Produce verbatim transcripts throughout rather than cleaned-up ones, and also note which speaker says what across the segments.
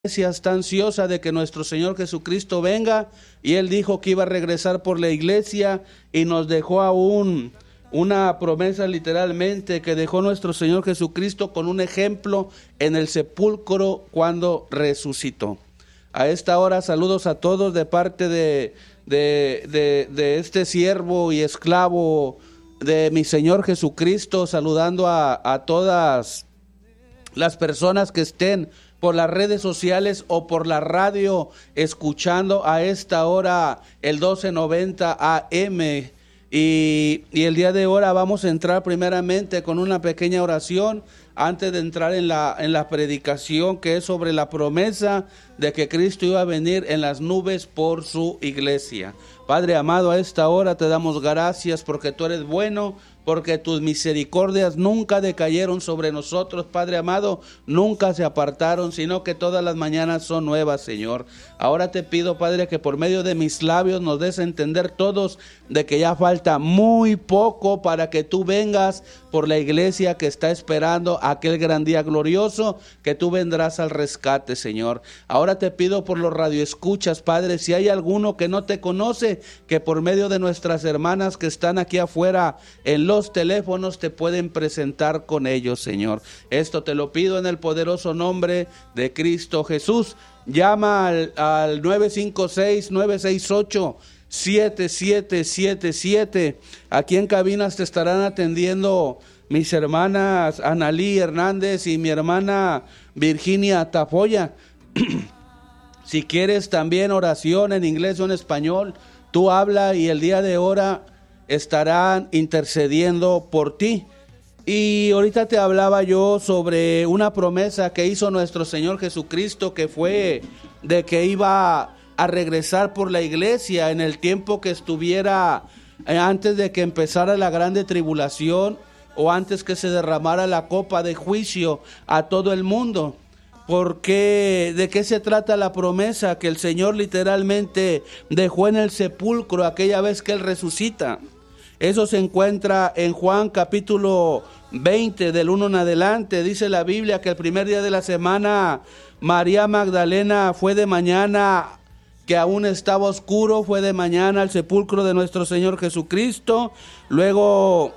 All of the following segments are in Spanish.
Speaker 1: iglesia está ansiosa de que nuestro Señor Jesucristo venga, y Él dijo que iba a regresar por la iglesia y nos dejó aún una promesa literalmente que dejó nuestro Señor Jesucristo con un ejemplo en el sepulcro cuando resucitó. A esta hora saludos a todos de parte de, de, de, de este siervo y esclavo de mi Señor Jesucristo, saludando a, a todas las personas que estén por las redes sociales o por la radio escuchando a esta hora el doce noventa A M. Y, y el día de hoy vamos a entrar primeramente con una pequeña oración antes de entrar en la, en la predicación, que es sobre la promesa de que Cristo iba a venir en las nubes por su iglesia. Padre amado, a esta hora te damos gracias porque tú eres bueno, porque tus misericordias nunca decayeron sobre nosotros, Padre amado, nunca se apartaron, sino que todas las mañanas son nuevas, Señor. Ahora te pido, Padre, que por medio de mis labios nos des a entender todos de que ya falta muy poco para que tú vengas por la iglesia que está esperando aquel gran día glorioso, que tú vendrás al rescate, Señor. Ahora te pido por los radioescuchas, Padre, si hay alguno que no te conoce, que por medio de nuestras hermanas que están aquí afuera en los teléfonos te pueden presentar con ellos, Señor. Esto te lo pido en el poderoso nombre de Cristo Jesús. Llama al, al nueve cinco seis, nueve seis ocho, siete siete siete siete. Aquí en cabinas te estarán atendiendo mis hermanas Analí Hernández y mi hermana Virginia Tafoya. Si quieres también oración en inglés o en español, tú habla y el día de ahora estarán intercediendo por ti. Y ahorita te hablaba yo sobre una promesa que hizo nuestro Señor Jesucristo, que fue de que iba a regresar por la iglesia en el tiempo que estuviera antes de que empezara la grande tribulación o antes que se derramara la copa de juicio a todo el mundo. Porque ¿de qué se trata la promesa que el Señor literalmente dejó en el sepulcro aquella vez que Él resucita? Eso se encuentra en Juan capítulo veinte, del uno en adelante. Dice la Biblia que el primer día de la semana María Magdalena fue de mañana, que aún estaba oscuro, fue de mañana al sepulcro de nuestro Señor Jesucristo. Luego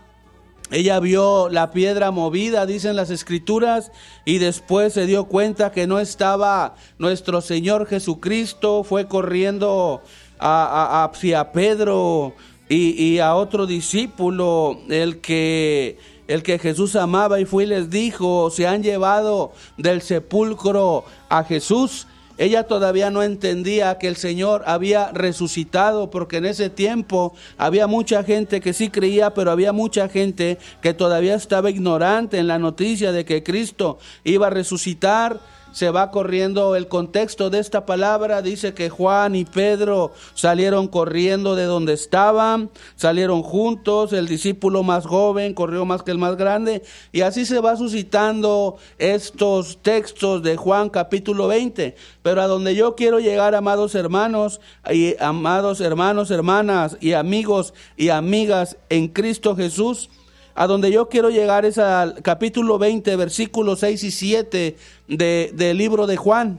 Speaker 1: ella vio la piedra movida, dicen las escrituras, y después se dio cuenta que no estaba nuestro Señor Jesucristo. Fue corriendo a, a, hacia Pedro y, y a otro discípulo, el que, el que Jesús amaba, y fue y les dijo: se han llevado del sepulcro a Jesús. Ella todavía no entendía que el Señor había resucitado, porque en ese tiempo había mucha gente que sí creía, pero había mucha gente que todavía estaba ignorante en la noticia de que Cristo iba a resucitar. Se va corriendo el contexto de esta palabra. Dice que Juan y Pedro salieron corriendo de donde estaban, salieron juntos. El discípulo más joven corrió más que el más grande, y así se va suscitando estos textos de Juan capítulo veinte. Pero a donde yo quiero llegar, amados hermanos y amados hermanos, hermanas y amigos y amigas en Cristo Jesús, a donde yo quiero llegar es al capítulo veinte, versículos seis y siete de, del libro de Juan.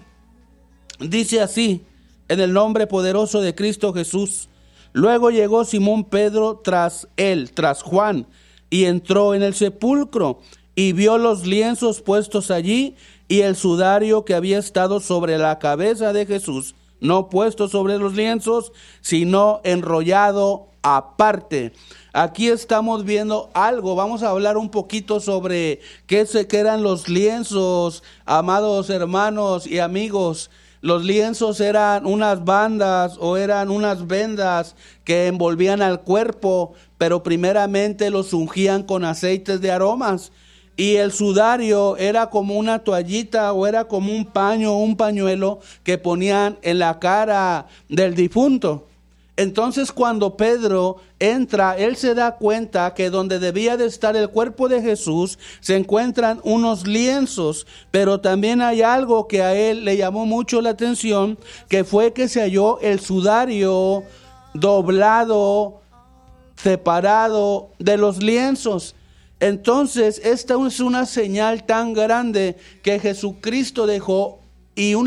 Speaker 1: Dice así: en el nombre poderoso de Cristo Jesús. Luego llegó Simón Pedro tras él, tras Juan, y entró en el sepulcro, y vio los lienzos puestos allí, y el sudario que había estado sobre la cabeza de Jesús, no puesto sobre los lienzos, sino enrollado aparte. Aquí estamos viendo algo. Vamos a hablar un poquito sobre qué, se, qué eran los lienzos, amados hermanos y amigos. Los lienzos eran unas bandas o eran unas vendas que envolvían al cuerpo, pero primeramente los ungían con aceites de aromas. Y el sudario era como una toallita o era como un paño o un pañuelo que ponían en la cara del difunto. Entonces, cuando Pedro entra, él se da cuenta que donde debía de estar el cuerpo de Jesús se encuentran unos lienzos, pero también hay algo que a él le llamó mucho la atención, que fue que se halló el sudario doblado, separado de los lienzos. Entonces, esta es una señal tan grande que Jesucristo dejó y una